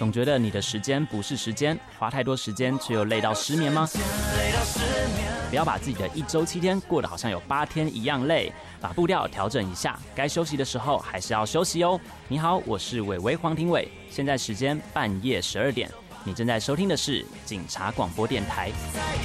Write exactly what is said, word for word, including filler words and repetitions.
总觉得你的时间不是时间，花太多时间却又累到失眠吗？不要把自己的一周七天过得好像有八天一样累，把步调调整一下，该休息的时候还是要休息哦。你好，我是伟伟黄庭伟，现在时间半夜十二点，你正在收听的是警察广播电台。